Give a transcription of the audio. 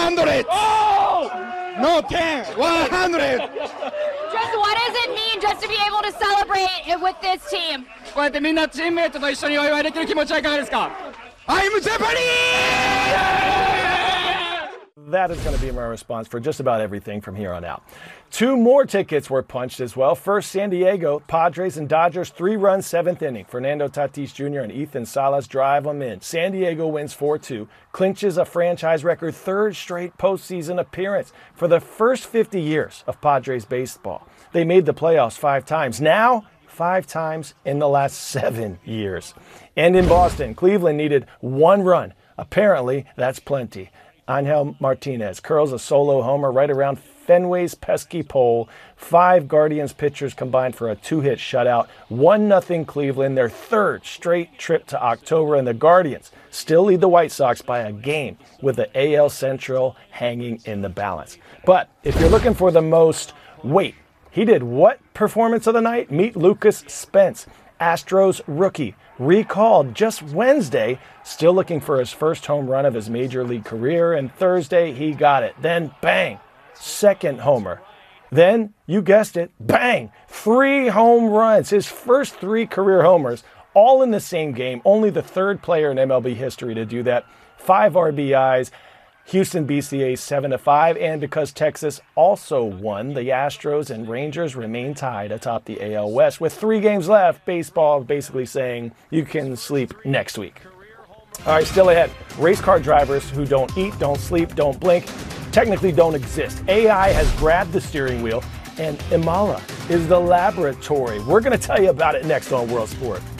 100. Oh! No 10, 100. Just what does it mean just to be able to celebrate with this team? こうやってみんなチームメイトと一緒にお祝いできる気持ちはいかがですか？ I'm Japanese! That is going to be my response for just about everything from here on out. 2 more tickets were punched as well. First, San Diego, Padres and Dodgers, 3-run 7th inning. Fernando Tatis Jr. and Ethan Salas drive them in. San Diego wins 4-2, clinches a franchise record 3rd straight postseason appearance for the first 50 years of Padres baseball. They made the playoffs 5 times. Now, 5 times in the last 7 years. And in Boston, Cleveland needed 1 run. Apparently, that's plenty. Angel Martinez curls a solo homer right around Fenway's pesky pole. 5 Guardians pitchers combined for a 2-hit shutout. 1-0 Cleveland, their 3rd straight trip to October, and the Guardians still lead the White Sox by a game with the AL Central hanging in the balance. But if you're looking for the most, wait, he did what performance of the night? Meet Lucas Spence, Astros rookie, recalled just Wednesday, still looking for his first home run of his major league career, and Thursday he got it. Then bang, 2nd homer. Then, you guessed it, bang, 3 home runs, his first 3 career homers, all in the same game, only the 3rd player in MLB history to do that. 5 RBIs. Houston beats the A's 7-5, and because Texas also won, the Astros and Rangers remain tied atop the AL West. With 3 games left, baseball basically saying you can sleep next week. All right, still ahead. Race car drivers who don't eat, don't sleep, don't blink, technically don't exist. AI has grabbed the steering wheel, and Imala is the laboratory. We're going to tell you about it next on World Sport.